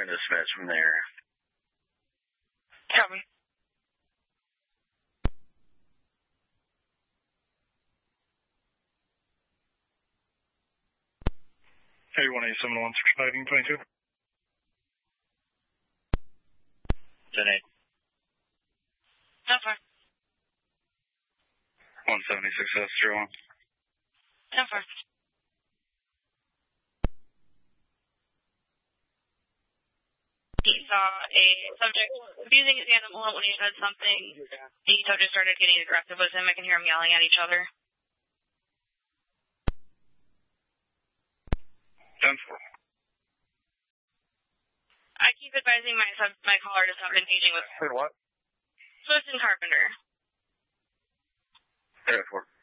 and dispatch from there. Copy. Hey, 18716 522. 10-8. That's fine. 176S01. That's fine. He saw a subject abusing his animal when he said something. The subject started getting aggressive with him. I can hear them yelling at each other. 10-4. I keep advising my caller to stop engaging with Hey, what? Swift and Carpenter. 10-4.